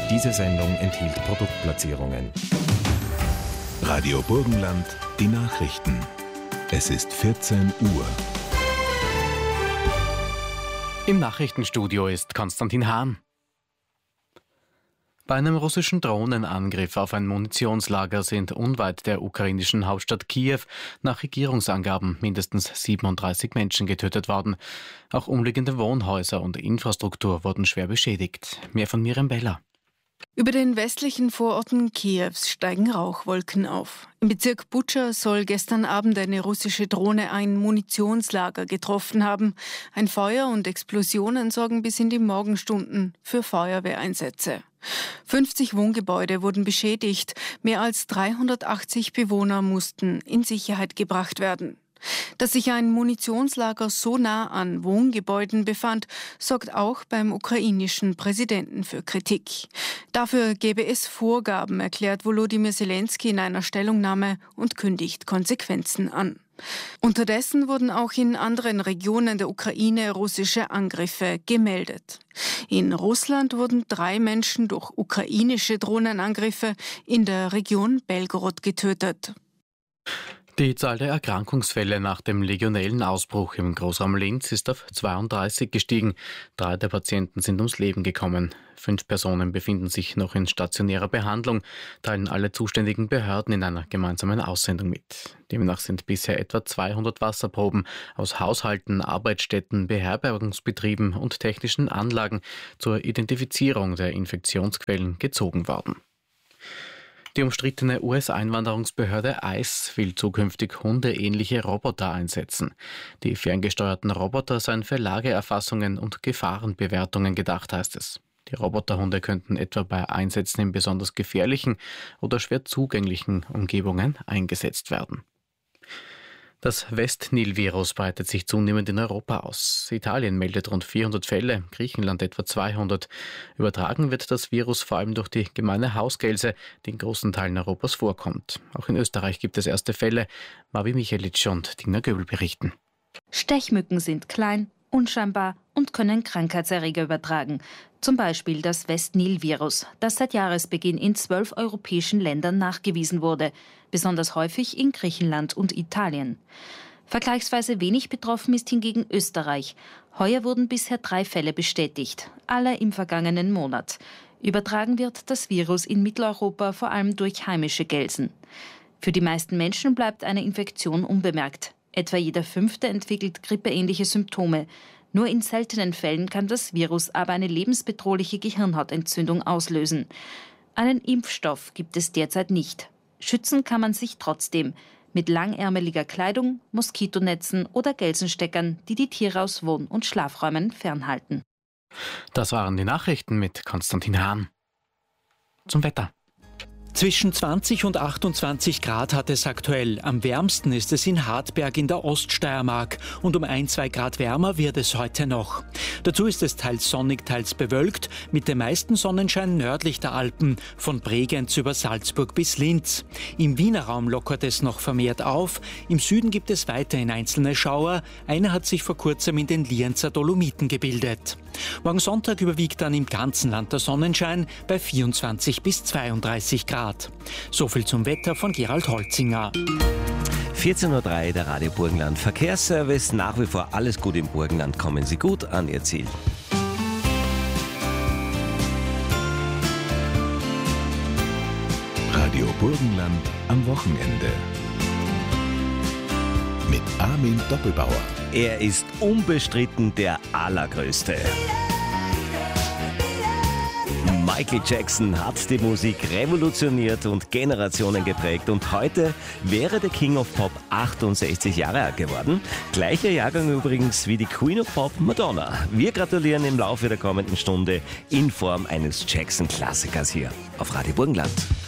Diese Sendung enthielt Produktplatzierungen. Radio Burgenland, die Nachrichten. Es ist 14 Uhr. Im Nachrichtenstudio ist Konstantin Hahn. Bei einem russischen Drohnenangriff auf ein Munitionslager sind unweit der ukrainischen Hauptstadt Kiew nach Regierungsangaben mindestens 37 Menschen getötet worden. Auch umliegende Wohnhäuser und Infrastruktur wurden schwer beschädigt. Mehr von Miriam Beller. Über den westlichen Vororten Kiews steigen Rauchwolken auf. Im Bezirk Butscha soll gestern Abend eine russische Drohne ein Munitionslager getroffen haben. Ein Feuer und Explosionen sorgen bis in die Morgenstunden für Feuerwehreinsätze. 50 Wohngebäude wurden beschädigt. Mehr als 380 Bewohner mussten in Sicherheit gebracht werden. Dass sich ein Munitionslager so nah an Wohngebäuden befand, sorgt auch beim ukrainischen Präsidenten für Kritik. Dafür gebe es Vorgaben, erklärt Volodymyr Zelensky in einer Stellungnahme und kündigt Konsequenzen an. Unterdessen wurden auch in anderen Regionen der Ukraine russische Angriffe gemeldet. In Russland wurden 3 Menschen durch ukrainische Drohnenangriffe in der Region Belgorod getötet. Die Zahl der Erkrankungsfälle nach dem Legionellenausbruch im Großraum Linz ist auf 32 gestiegen. 3 der Patienten sind ums Leben gekommen. 5 Personen befinden sich noch in stationärer Behandlung, teilen alle zuständigen Behörden in einer gemeinsamen Aussendung mit. Demnach sind bisher etwa 200 Wasserproben aus Haushalten, Arbeitsstätten, Beherbergungsbetrieben und technischen Anlagen zur Identifizierung der Infektionsquellen gezogen worden. Die umstrittene US-Einwanderungsbehörde ICE will zukünftig hundeähnliche Roboter einsetzen. Die ferngesteuerten Roboter seien für Lageerfassungen und Gefahrenbewertungen gedacht, heißt es. Die Roboterhunde könnten etwa bei Einsätzen in besonders gefährlichen oder schwer zugänglichen Umgebungen eingesetzt werden. Das West-Nil-Virus breitet sich zunehmend in Europa aus. Italien meldet rund 400 Fälle, Griechenland etwa 200. Übertragen wird das Virus vor allem durch die gemeine Hausgelse, die in großen Teilen Europas vorkommt. Auch in Österreich gibt es erste Fälle. Marvi Michelic und Dina Göbel berichten. Stechmücken sind klein, unscheinbar und können Krankheitserreger übertragen. Zum Beispiel das West-Nil-Virus, das seit Jahresbeginn in 12 europäischen Ländern nachgewiesen wurde, besonders häufig in Griechenland und Italien. Vergleichsweise wenig betroffen ist hingegen Österreich. Heuer wurden bisher 3 Fälle bestätigt, alle im vergangenen Monat. Übertragen wird das Virus in Mitteleuropa vor allem durch heimische Gelsen. Für die meisten Menschen bleibt eine Infektion unbemerkt. Etwa jeder 5. entwickelt grippeähnliche Symptome. Nur in seltenen Fällen kann das Virus aber eine lebensbedrohliche Gehirnhautentzündung auslösen. Einen Impfstoff gibt es derzeit nicht. Schützen kann man sich trotzdem mit langärmeliger Kleidung, Moskitonetzen oder Gelsensteckern, die die Tiere aus Wohn- und Schlafräumen fernhalten. Das waren die Nachrichten mit Konstantin Hahn. Zum Wetter. Zwischen 20 und 28 Grad hat es aktuell. Am wärmsten ist es in Hartberg in der Oststeiermark und um 1-2 Grad wärmer wird es heute noch. Dazu ist es teils sonnig, teils bewölkt, mit dem meisten Sonnenschein nördlich der Alpen, von Bregenz über Salzburg bis Linz. Im Wiener Raum lockert es noch vermehrt auf. Im Süden gibt es weiterhin einzelne Schauer. Einer hat sich vor kurzem in den Lienzer Dolomiten gebildet. Morgen Sonntag überwiegt dann im ganzen Land der Sonnenschein bei 24 bis 32 Grad. So viel zum Wetter von Gerald Holzinger. 14.03 Uhr, der Radio Burgenland Verkehrsservice. Nach wie vor alles gut im Burgenland. Kommen Sie gut an Ihr Ziel. Radio Burgenland am Wochenende. Mit Armin Doppelbauer. Er ist unbestritten der Allergrößte. Michael Jackson hat die Musik revolutioniert und Generationen geprägt und heute wäre der King of Pop 68 Jahre alt geworden. Gleicher Jahrgang übrigens wie die Queen of Pop Madonna. Wir gratulieren im Laufe der kommenden Stunde in Form eines Jackson-Klassikers hier auf Radio Burgenland.